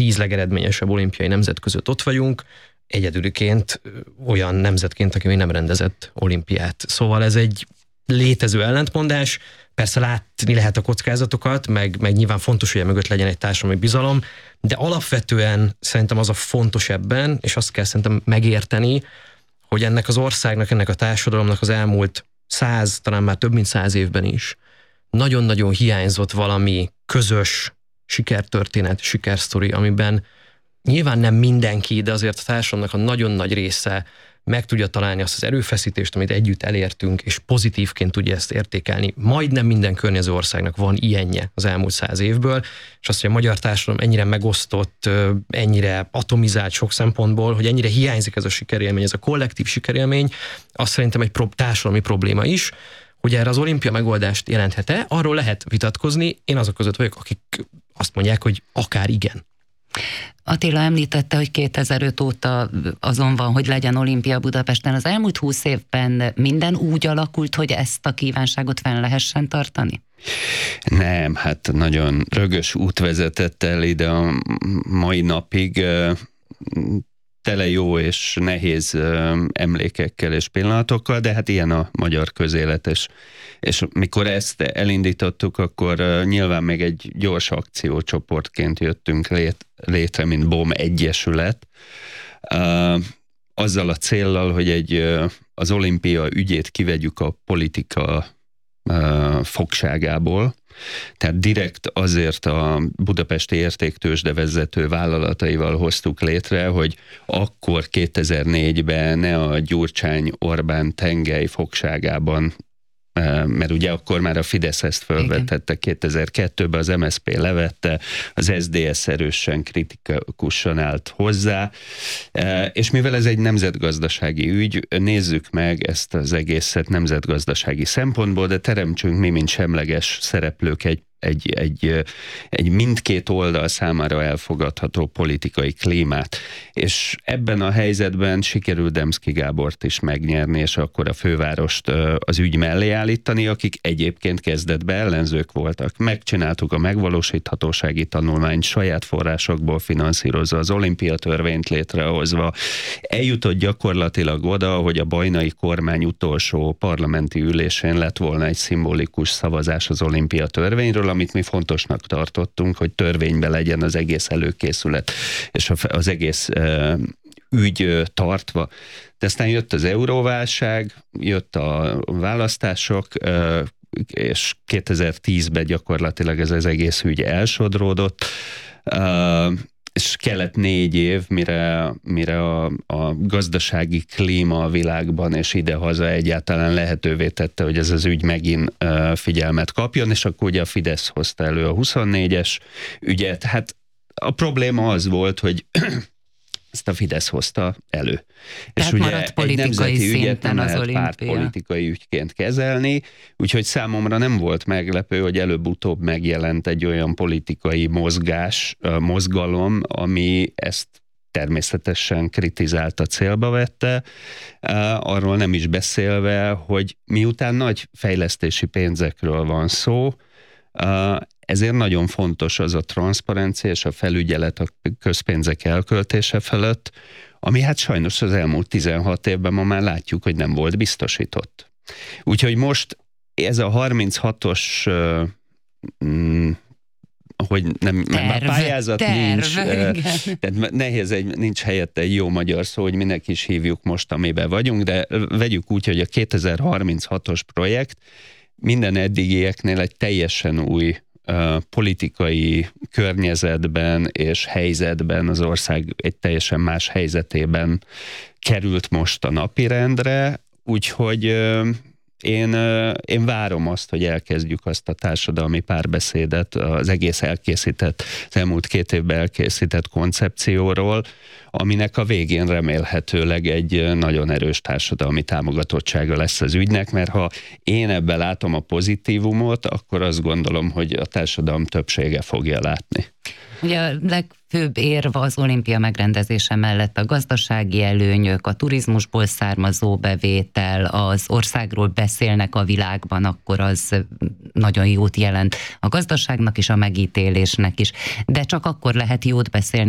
10 legeredményesebb olimpiai nemzet között ott vagyunk, egyedüliként olyan nemzetként, aki még nem rendezett olimpiát. Szóval ez egy létező ellentmondás, persze látni lehet a kockázatokat, meg nyilván fontos, hogy mögött legyen egy társadalmi bizalom, de alapvetően szerintem az a fontos ebben, és azt kell szerintem megérteni, hogy ennek az országnak, ennek a társadalomnak az elmúlt 100, talán már több mint 100 évben is nagyon-nagyon hiányzott valami közös sikertörténet, sikersztori, amiben nyilván nem mindenki, de azért a társadalomnak a nagyon nagy része meg tudja találni azt az erőfeszítést, amit együtt elértünk, és pozitívként tudja ezt értékelni. Majdnem minden környező országnak van ilyenje az elmúlt 100 évből, és azt, hogy a magyar társadalom ennyire megosztott, ennyire atomizált sok szempontból, hogy ennyire hiányzik ez a sikerélmény, ez a kollektív sikerélmény, azt szerintem egy társadalmi probléma is, hogy erre az olimpia megoldást jelenthet-e, arról lehet vitatkozni, én azok között vagyok, akik azt mondják, hogy akár igen. Attila említette, hogy 2005 óta azon van, hogy legyen olimpia Budapesten. Az elmúlt 20 évben minden úgy alakult, hogy ezt a kívánságot fenn lehessen tartani? Nem, hát nagyon rögös út vezetett el ide a mai napig, tele jó és nehéz emlékekkel és pillanatokkal, de hát ilyen a magyar közélet, és mikor ezt elindítottuk, akkor nyilván még egy gyors akciócsoportként jöttünk létre, mint BOM Egyesület, azzal a céllal, hogy az olimpia ügyét kivegyük a politika fogságából. Tehát direkt azért a budapesti értéktőzsde vezető vállalataival hoztuk létre, hogy akkor 2004-ben ne a Gyurcsány-Orbán tengely fogságában, mert ugye akkor már a Fidesz ezt fölvetette 2002-ben, az MSZP levette, az SZDSZ erősen kritikusan állt hozzá, és mivel ez egy nemzetgazdasági ügy, nézzük meg ezt az egészet nemzetgazdasági szempontból, de teremtsünk mi, mint semleges szereplők egy mindkét oldal számára elfogadható politikai klímát. És ebben a helyzetben sikerült Demszky Gábort is megnyerni, és akkor a fővárost az ügy mellé állítani, akik egyébként kezdetben ellenzők voltak. Megcsináltuk a megvalósíthatósági tanulmányt, saját forrásokból finanszírozva, az olimpia törvényt létrehozva. Eljutott gyakorlatilag oda, hogy a bajnai kormány utolsó parlamenti ülésén lett volna egy szimbolikus szavazás az olimpia törvényről, amit mi fontosnak tartottunk, hogy törvényben legyen az egész előkészület, és az egész ügy tartva. De aztán jött az euróválság, jött a választások, és 2010-ben gyakorlatilag ez az egész ügy elsodródott, és kellett 4 év, mire a gazdasági klíma a világban és idehaza egyáltalán lehetővé tette, hogy ez az ügy megint figyelmet kapjon, és akkor ugye a Fidesz hozta elő a 24-es ügyet. Hát a probléma az volt, hogy ezt a Fidesz hozta elő. Tehát és maradt ugye politikai egy nemzeti ügyet szinten nem az lehet olimpia. pártpolitikai ügyként kezelni, úgyhogy számomra nem volt meglepő, hogy előbb-utóbb megjelent egy olyan politikai mozgalom, ami ezt természetesen kritizálta, célba vette, arról nem is beszélve, hogy miután nagy fejlesztési pénzekről van szó, ezért nagyon fontos az a transzparencia és a felügyelet a közpénzek elköltése felett, ami hát sajnos az elmúlt 16 évben ma már látjuk, hogy nem volt biztosított. Úgyhogy most ez a 36-os hogy nem, pályázat nincs, tehát nehéz, nincs helyette egy jó magyar szó, hogy minek is hívjuk most, amiben vagyunk, de vegyük úgy, hogy a 2036-os projekt minden eddigieknél egy teljesen új politikai környezetben és helyzetben, az ország egy teljesen más helyzetében került most a napirendre, úgyhogy én várom azt, hogy elkezdjük azt a társadalmi párbeszédet az egész az elmúlt 2 évben elkészített koncepcióról, aminek a végén remélhetőleg egy nagyon erős társadalmi támogatottsága lesz az ügynek, mert ha én ebben látom a pozitívumot, akkor azt gondolom, hogy a társadalom többsége fogja látni. Ugye a legfőbb érv az olimpia megrendezése mellett a gazdasági előnyök, a turizmusból származó bevétel, az országról beszélnek a világban, akkor az nagyon jót jelent a gazdaságnak is, a megítélésnek is. De csak akkor lehet jót beszélni